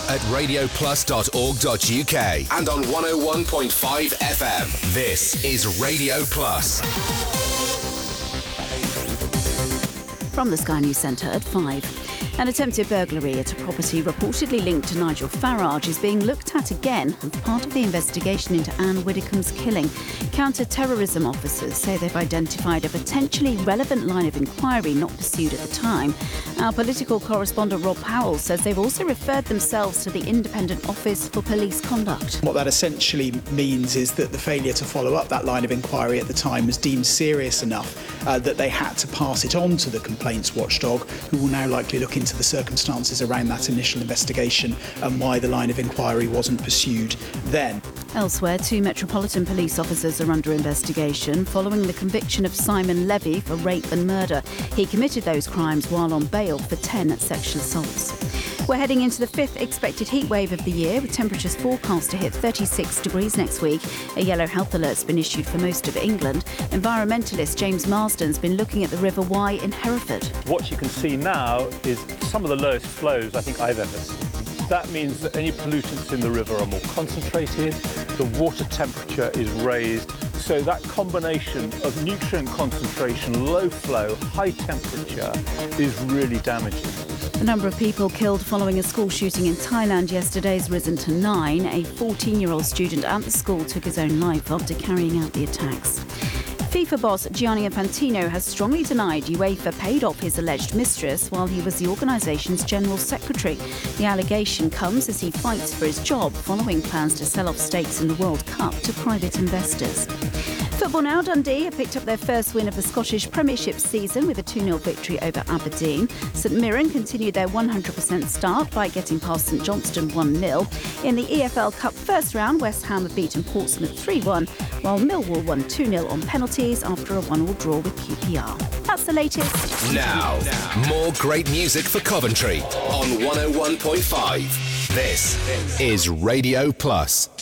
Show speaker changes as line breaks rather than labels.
at radioplus.org.uk and on 101.5 FM. This is Radio Plus.
From the Sky News Centre at 5. An attempted burglary at a property reportedly linked to Nigel Farage is being looked at again as part of the investigation into Anne Widdecombe's killing. Counter-terrorism officers say they've identified a potentially relevant line of inquiry not pursued at the time. Our political correspondent Rob Powell says they've also referred themselves to the Independent Office for Police Conduct.
What that essentially means is that the failure to follow up that line of inquiry at the time was deemed serious enough that they had to pass it on to the complaints watchdog, who will now likely look into the circumstances around that initial investigation and why the line of inquiry wasn't pursued then.
Elsewhere, 2 Metropolitan Police officers are under investigation following the conviction of Simon Levy for rape and murder. He committed those crimes while on bail for 10 sexual assaults. We're heading into the 5th expected heat wave of the year, with temperatures forecast to hit 36 degrees next week. A yellow health alert's been issued for most of England. Environmentalist James Marsden's been looking at the River Wye in Hereford.
What you can see now is some of the lowest flows I think I've ever seen. That means that any pollutants in the river are more concentrated, the water temperature is raised, so that combination of nutrient concentration, low flow, high temperature is really damaging.
The number of people killed following a school shooting in Thailand yesterday has risen to 9. A 14-year-old student at the school took his own life after carrying out the attacks. FIFA boss Gianni Infantino has strongly denied UEFA paid off his alleged mistress while he was the organisation's general secretary. The allegation comes as he fights for his job following plans to sell off stakes in the World Cup to private investors. Football now, Dundee have picked up their first win of the Scottish Premiership season with a 2-0 victory over Aberdeen. St Mirren continued their 100% start by getting past St Johnstone 1-0. In the EFL Cup first round, West Ham have beaten Portsmouth 3-1, while Millwall won 2-0 on penalties after a 1-1 draw with QPR. That's the latest.
Now, more great music for Coventry on 101.5. This is Radio Plus.